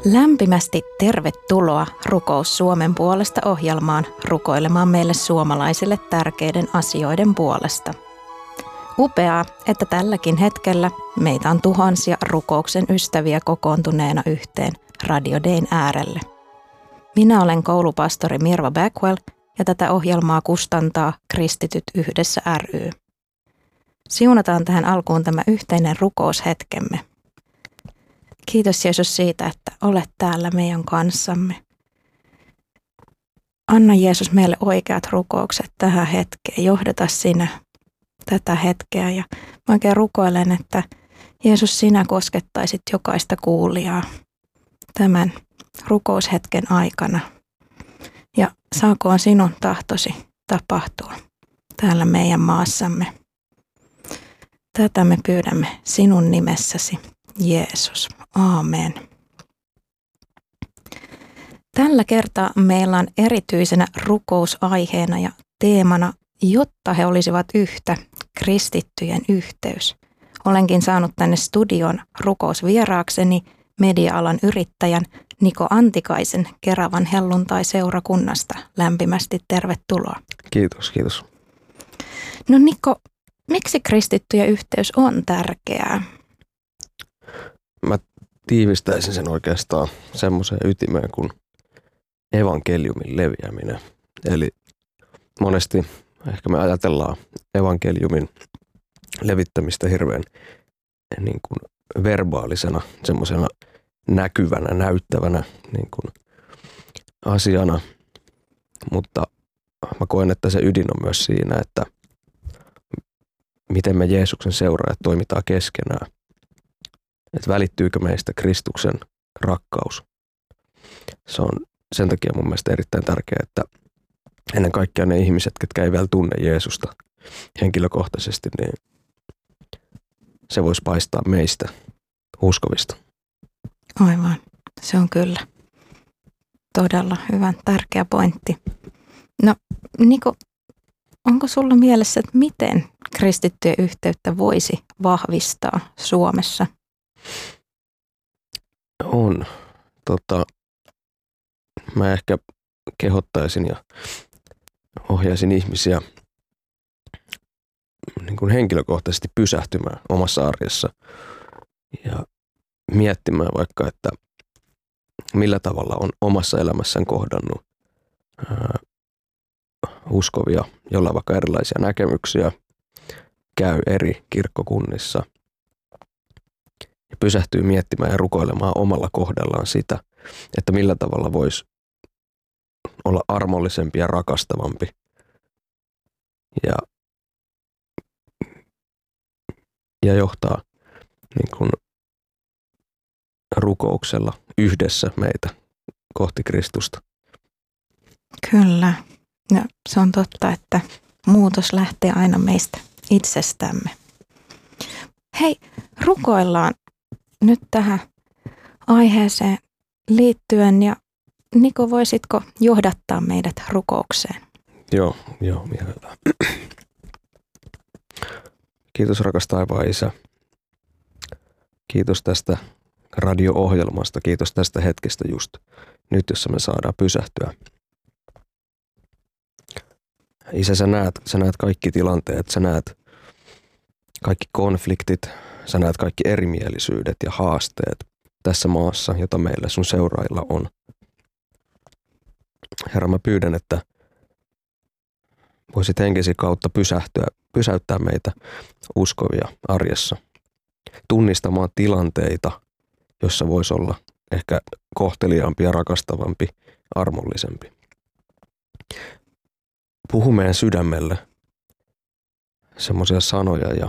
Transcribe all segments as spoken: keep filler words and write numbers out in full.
Lämpimästi tervetuloa Rukous Suomen puolesta -ohjelmaan rukoilemaan meille suomalaisille tärkeiden asioiden puolesta. Upeaa, että tälläkin hetkellä meitä on tuhansia rukouksen ystäviä kokoontuneena yhteen Radio Dayn äärelle. Minä olen koulupastori Mirva Backwell ja tätä ohjelmaa kustantaa Kristityt yhdessä ry. Siunataan tähän alkuun tämä yhteinen rukoushetkemme. Kiitos Jeesus siitä, että olet täällä meidän kanssamme. Anna Jeesus meille oikeat rukoukset tähän hetkeen. Johdata sinä tätä hetkeä ja mä oikein rukoilen, että Jeesus sinä koskettaisit jokaista kuulijaa tämän rukoushetken aikana. Ja saakoon sinun tahtosi tapahtua täällä meidän maassamme. Tätä me pyydämme sinun nimessäsi, Jeesus. Aamen. Tällä kertaa meillä on erityisenä rukousaiheena ja teemana, jotta he olisivat yhtä, kristittyjen yhteys. Olenkin saanut tänne studion rukousvieraakseni media-alan yrittäjän Niko Antikaisen Keravan helluntai-seurakunnasta. Lämpimästi tervetuloa. Kiitos, kiitos. No Niko, miksi kristittyjen yhteys on tärkeää? Mä tiivistäisin sen oikeastaan semmoiseen ytimeen kuin evankeliumin leviäminen. Eli monesti ehkä me ajatellaan evankeliumin levittämistä hirveän niin kuin verbaalisena, semmoisena näkyvänä, näyttävänä niin kuin asiana. Mutta mä koen, että se ydin on myös siinä, että miten me Jeesuksen seuraajat toimitaan keskenään. Että välittyykö meistä Kristuksen rakkaus. Se on sen takia mun mielestä erittäin tärkeää, että ennen kaikkea ne ihmiset, ketkä ei vielä tunne Jeesusta henkilökohtaisesti, niin se voisi paistaa meistä uskovista. Aivan, se on kyllä todella hyvä, tärkeä pointti. No Niko, onko sulla mielessä, että miten kristittyjen yhteyttä voisi vahvistaa Suomessa? On. Tota, mä ehkä kehottaisin ja ohjaisin ihmisiä niin kuin henkilökohtaisesti pysähtymään omassa arjessa ja miettimään vaikka, että millä tavalla on omassa elämässään kohdannut ää, uskovia, joilla on vaikka erilaisia näkemyksiä, käy eri kirkkokunnissa ja pysähtyy miettimään ja rukoilemaan omalla kohdallaan sitä, että millä tavalla voisi olla armollisempi ja rakastavampi ja, ja johtaa niin kuin rukouksella yhdessä meitä kohti Kristusta. Kyllä. No, se on totta, että muutos lähtee aina meistä itsestämme. Hei, rukoillaan nyt tähän aiheeseen liittyen ja Niko, voisitko johdattaa meidät rukoukseen? Joo, joo, mielellään. Kiitos rakas taivaan Isä. Kiitos tästä radio-ohjelmasta. Kiitos tästä hetkestä just nyt, jossa me saadaan pysähtyä. Isä, sä näet, sä näet kaikki tilanteet, sä näet kaikki konfliktit, sä näet kaikki erimielisyydet ja haasteet tässä maassa, jota meillä sun seuraajilla on. Herra, mä pyydän, että voisit henkesi kautta pysähtyä, pysäyttää meitä uskovia arjessa, tunnistamaan tilanteita, jossa voisi olla ehkä kohteliaampi ja rakastavampi, armollisempi. Puhu meidän sydämelle semmoisia sanoja ja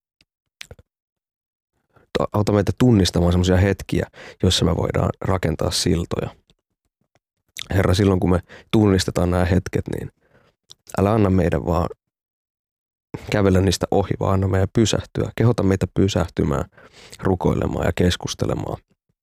auta meitä tunnistamaan semmoisia hetkiä, joissa me voidaan rakentaa siltoja. Herra, silloin kun me tunnistetaan nämä hetket, niin älä anna meidän vaan kävellä niistä ohi, vaan anna meidän pysähtyä. Kehota meitä pysähtymään, rukoilemaan ja keskustelemaan.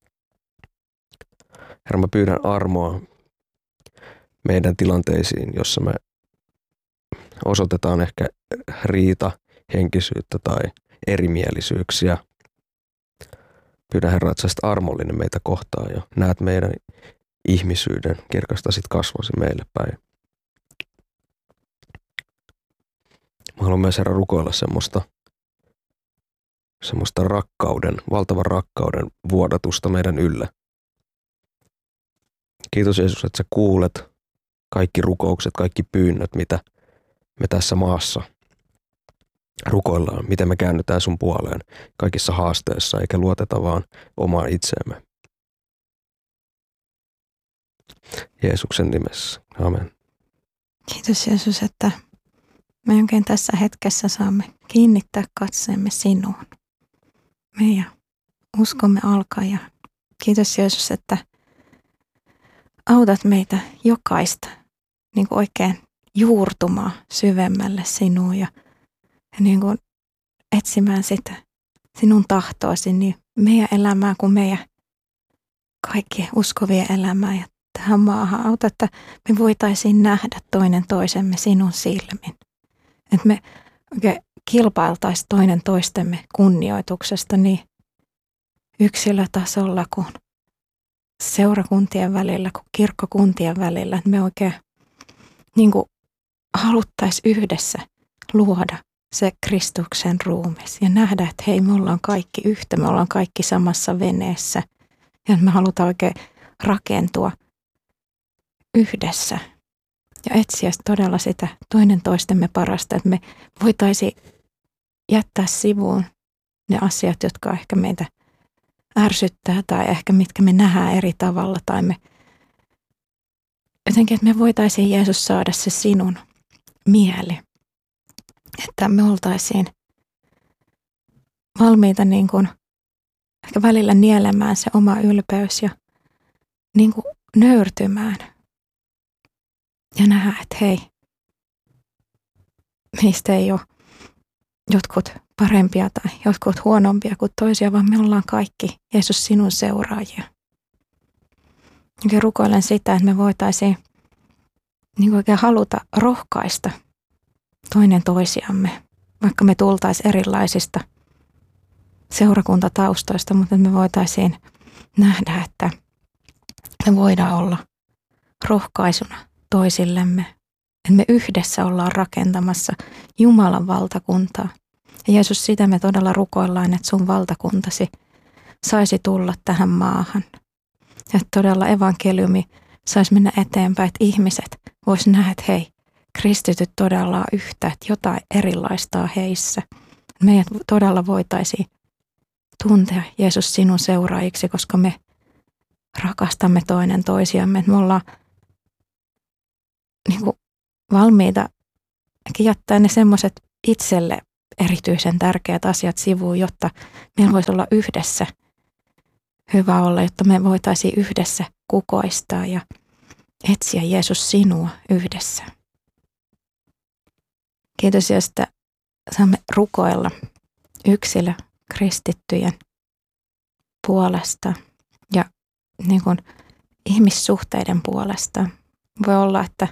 Herra, mä pyydän armoa meidän tilanteisiin, jossa me osoitetaan ehkä riita, henkisyyttä tai erimielisyyksiä. Pyydän Herra, että sä olisit armollinen meitä kohtaan ja näet meidän ihmisyyden, kirkastasit kasvosi meille päin. Mä haluan myös Herra rukoilla semmoista, semmoista rakkauden, valtavan rakkauden vuodatusta meidän yllä. Kiitos Jeesus, että sä kuulet kaikki rukoukset, kaikki pyynnöt, mitä me tässä maassa rukoillaan, miten me käännytään sun puoleen kaikissa haasteissa, eikä luoteta vaan omaan itseemme. Jeesuksen nimessä. Amen. Kiitos Jeesus, että me oikein tässä hetkessä saamme kiinnittää katseemme sinuun. Meidän uskomme alkaa ja kiitos Jeesus, että autat meitä jokaista niin kuin oikein juurtumaan syvemmälle sinuun ja, ja niin kuin etsimään sitä sinun tahtoasi niin meidän elämää kuin meidän kaikkien uskovien elämää ja tähän maahan. Auta, että me voitaisiin nähdä toinen toisemme sinun silmin. Että me oikein kilpailtaisiin toinen toistemme kunnioituksesta niin yksilötasolla kuin seurakuntien välillä, kuin kirkkokuntien välillä. Että me oikein niin kuin haluttaisiin yhdessä luoda se Kristuksen ruumis ja nähdä, että hei, me ollaan kaikki yhtä, me ollaan kaikki samassa veneessä ja me halutaan oikein rakentua yhdessä ja etsiä todella sitä toinen toistemme parasta, että me voitaisiin jättää sivuun ne asiat, jotka ehkä meitä ärsyttää tai ehkä mitkä me nähdään eri tavalla tai me jotenkin, että me voitaisiin Jeesus saada se sinun mieli, että me oltaisiin valmiita niin kuin ehkä välillä nielemään se oma ylpeys ja niin kuin nöyrtymään ja nähdä, että hei, meistä ei ole jotkut parempia tai jotkut huonompia kuin toisia, vaan me ollaan kaikki Jeesus sinun seuraajia. Ja rukoilen sitä, että me voitaisiin niin oikein haluta rohkaista toinen toisiamme, vaikka me tultaisiin erilaisista seurakuntataustoista, mutta me voitaisiin nähdä, että me voidaan olla rohkaisuna toisillemme, että me yhdessä ollaan rakentamassa Jumalan valtakuntaa. Ja Jeesus, sitä me todella rukoillaan, että sun valtakuntasi saisi tulla tähän maahan. Ja että todella evankeliumi saisi mennä eteenpäin, että ihmiset vois nähdä, että hei, kristityt todella on yhtä, että jotain erilaista on heissä. Meidät todella voitaisiin tuntea Jeesus sinun seuraajiksi, koska me rakastamme toinen toisiamme. Me ollaan niin kuin valmiita jättää ne semmoiset itselle erityisen tärkeät asiat sivuun, jotta meillä voisi olla yhdessä hyvä olla, jotta me voitaisiin yhdessä kukoistaa ja etsiä Jeesus sinua yhdessä. Kiitos, että saamme rukoilla yksilö kristittyjen puolesta ja niin kuin ihmissuhteiden puolesta. Voi olla, että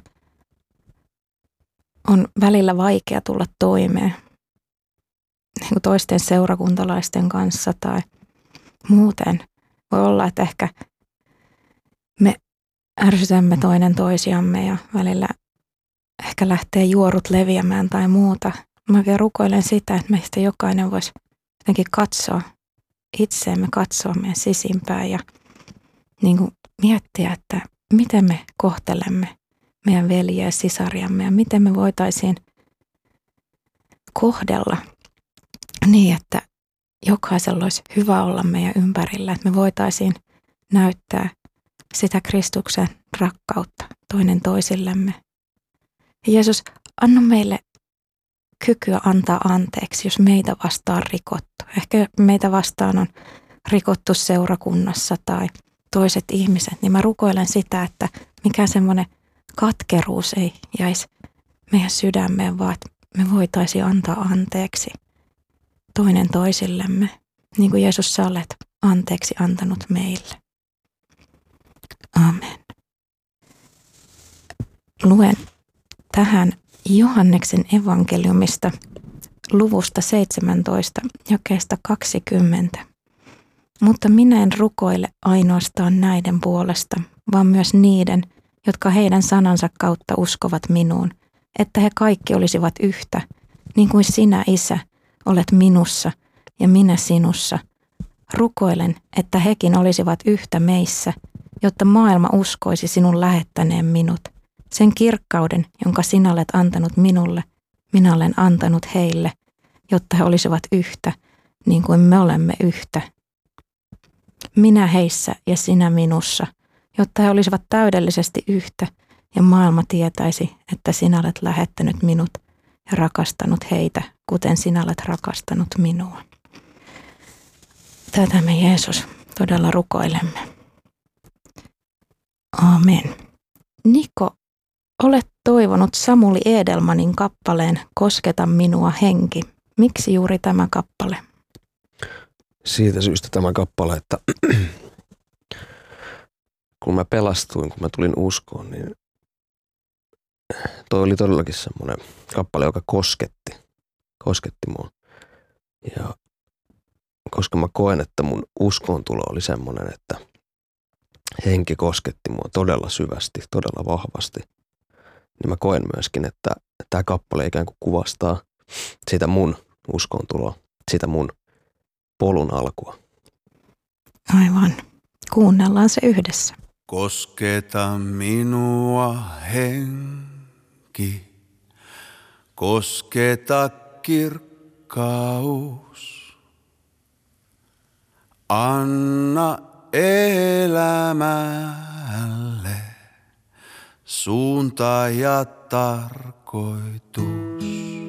on välillä vaikea tulla toimeen niin kuin toisten seurakuntalaisten kanssa tai muuten. Voi olla, että ehkä me ärsytämme toinen toisiamme ja välillä ehkä lähtee juorut leviämään tai muuta. Mä oikein rukoilen sitä, että meistä jokainen voisi jotenkin katsoa itseemme, katsoa meidän sisimpään ja niin kuin miettiä, että miten me kohtelemme meidän veljiä ja sisariamme ja miten me voitaisiin kohdella niin, että jokaisella olisi hyvä olla meidän ympärillä, että me voitaisiin näyttää sitä Kristuksen rakkautta toinen toisillemme. Ja Jeesus, anna meille kykyä antaa anteeksi, jos meitä vastaan on rikottu. Ehkä meitä vastaan on rikottu seurakunnassa tai toiset ihmiset, niin mä rukoilen sitä, että mikään semmoinen katkeruus ei jäisi meidän sydämeen, vaan että me voitaisiin antaa anteeksi toinen toisillemme, niin kuin Jeesus sä olet anteeksi antanut meille. Amen. Luen tähän Johanneksen evankeliumista luvusta seitsemäntoista, jakeesta kaksikymmentä. Mutta minä en rukoile ainoastaan näiden puolesta, vaan myös niiden, jotka heidän sanansa kautta uskovat minuun, että he kaikki olisivat yhtä, niin kuin sinä, Isä, olet minussa ja minä sinussa. Rukoilen, että hekin olisivat yhtä meissä, jotta maailma uskoisi sinun lähettäneen minut. Sen kirkkauden, jonka sinä olet antanut minulle, minä olen antanut heille, jotta he olisivat yhtä, niin kuin me olemme yhtä. Minä heissä ja sinä minussa, jotta he olisivat täydellisesti yhtä ja maailma tietäisi, että sinä olet lähettänyt minut ja rakastanut heitä, kuten sinä olet rakastanut minua. Tätä me Jeesus todella rukoilemme. Amen. Niko, olet toivonut Samuli Edelmanin kappaleen Kosketa minua henki. Miksi juuri tämä kappale? Siitä syystä tämä kappale, että kun mä pelastuin, kun mä tulin uskoon, niin toi oli todellakin semmoinen kappale, joka kosketti, kosketti mua. Ja koska mä koen, että mun uskoontulo oli semmoinen, että henki kosketti mua todella syvästi, todella vahvasti, niin mä koen myöskin, että tämä kappale ikään kuin kuvastaa sitä mun uskoontuloa, sitä mun polun alkua. Aivan. Kuunnellaan se yhdessä. Kosketa minua henki, kosketa kirkkaus. Anna elämälle suunta ja tarkoitus.